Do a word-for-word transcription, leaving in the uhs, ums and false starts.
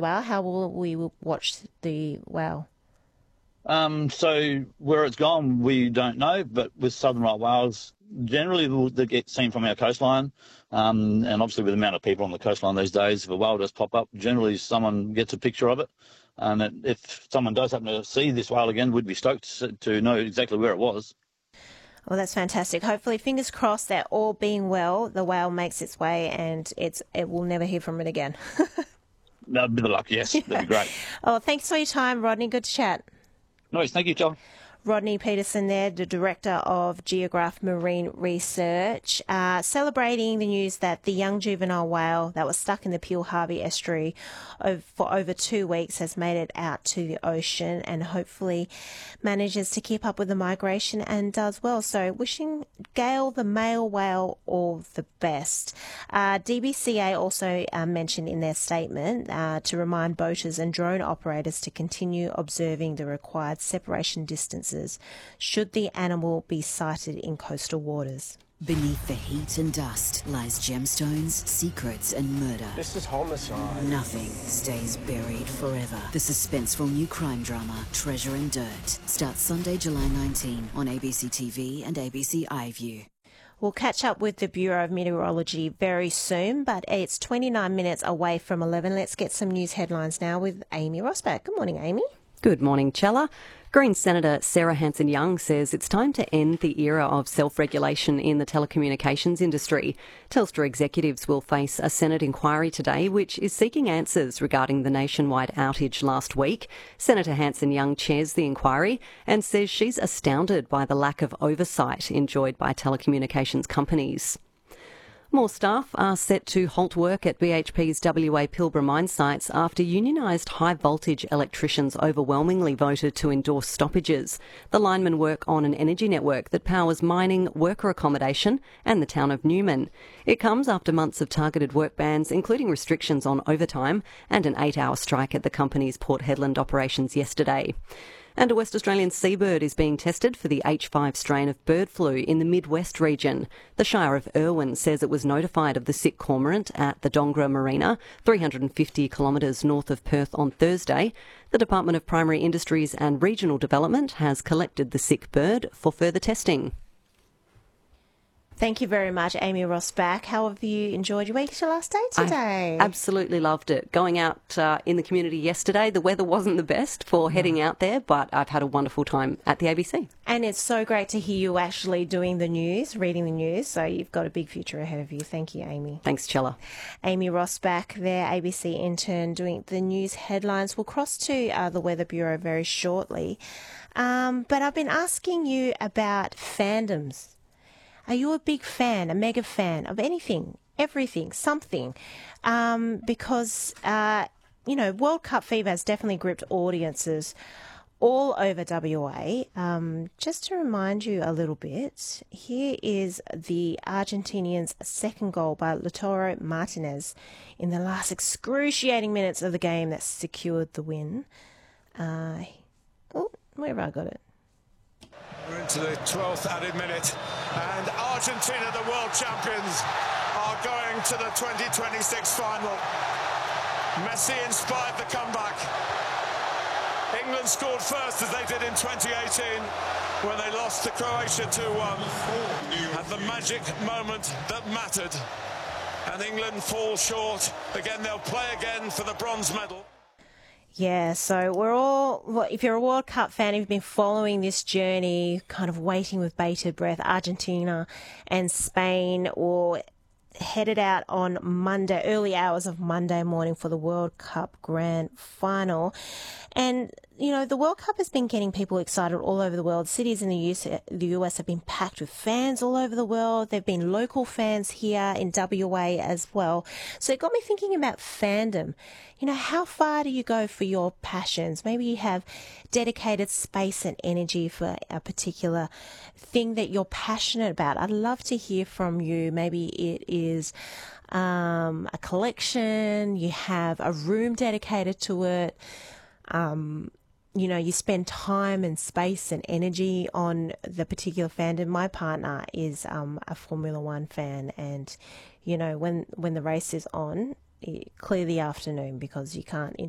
whale. How will we watch the whale? Um, so where it's gone, we don't know, but with southern right whales, generally they'll, they get seen from our coastline, um, and obviously with the amount of people on the coastline these days, if a whale does pop up, generally someone gets a picture of it, and it, if someone does happen to see this whale again, we'd be stoked to, to know exactly where it was. Well, that's fantastic. Hopefully, fingers crossed that all being well, the whale makes its way and it's it will never hear from it again. That'd be the luck, yes. That'd be great. Oh, thanks for your time, Rodney. Good to chat. No worries. Thank you, John. Rodney Peterson there, the Director of Geograph Marine Research, uh, celebrating the news that the young juvenile whale that was stuck in the Peel Harvey estuary for over two weeks has made it out to the ocean and hopefully manages to keep up with the migration and does well. So wishing Gail, the male whale, all the best. Uh, D B C A also uh, mentioned in their statement uh, to remind boaters and drone operators to continue observing the required separation distances should the animal be sighted in coastal waters. Beneath the heat and dust lies gemstones, secrets and murder. This is homicide. Nothing stays buried forever. The suspenseful new crime drama, Treasure and Dirt, starts Sunday, July nineteenth on A B C T V and A B C iView. We'll catch up with the Bureau of Meteorology very soon, but it's twenty-nine minutes away from eleven. Let's get some news headlines now with Amy Rosbach. Good morning, Amy. Good morning, Chella. Greens Senator Sarah Hanson-Young says it's time to end the era of self-regulation in the telecommunications industry. Telstra executives will face a Senate inquiry today which is seeking answers regarding the nationwide outage last week. Senator Hanson-Young chairs the inquiry and says she's astounded by the lack of oversight enjoyed by telecommunications companies. More staff are set to halt work at B H P's W A Pilbara mine sites after unionised high-voltage electricians overwhelmingly voted to endorse stoppages. The linemen work on an energy network that powers mining, worker accommodation and the town of Newman. It comes after months of targeted work bans, including restrictions on overtime and an eight-hour strike at the company's Port Hedland operations yesterday. And a West Australian seabird is being tested for the H five strain of bird flu in the Midwest region. The Shire of Irwin says it was notified of the sick cormorant at the Dongra Marina, three hundred fifty kilometres north of Perth on Thursday. The Department of Primary Industries and Regional Development has collected the sick bird for further testing. Thank you very much, Amy Rosbach. How have you enjoyed your week? It's your last day today. I absolutely loved it. Going out uh, in the community yesterday, the weather wasn't the best for heading out there, but I've had a wonderful time at the A B C. And it's so great to hear you actually doing the news, reading the news, so you've got a big future ahead of you. Thank you, Amy. Thanks, Chella. Amy Rosbach, their A B C intern, doing the news headlines. We'll cross to uh, the Weather Bureau very shortly. Um, but I've been asking you about fandoms. Are you a big fan, a mega fan of anything, everything, something? Um, because, uh, you know, World Cup fever has definitely gripped audiences all over W A. Um, just to remind you a little bit, here is the Argentinians' second goal by Lautaro Martinez in the last excruciating minutes of the game that secured the win. Uh, oh, where have I got it? We're into the twelfth added minute, and Argentina, the world champions, are going to the twenty twenty-six final. Messi inspired the comeback. England scored first, as they did in twenty eighteen, when they lost to Croatia two one. At the magic moment that mattered, and England fall short. Again, they'll play again for the bronze medal. Yeah, so we're all, well, if you're a World Cup fan, if you've been following this journey, kind of waiting with bated breath, Argentina and Spain or headed out on Monday, early hours of Monday morning for the World Cup Grand Final. And, you know, the World Cup has been getting people excited all over the world. Cities in the U S, the U S have been packed with fans all over the world. There have been local fans here in W A as well. So it got me thinking about fandom. You know, how far do you go for your passions? Maybe you have dedicated space and energy for a particular thing that you're passionate about. I'd love to hear from you. Maybe it is um, a collection, you have a room dedicated to it. Um, you know, you spend time and space and energy on the particular fandom. My partner is um, a Formula One fan, and, you know, when, when the race is on, clear the afternoon because you can't